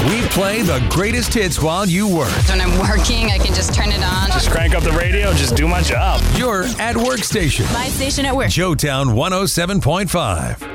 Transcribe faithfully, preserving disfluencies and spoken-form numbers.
We play the greatest hits while you work. When I'm working, I can just turn it on. Just crank up the radio, just do my job. Your at work station. My station at work. Joetown one oh seven point five.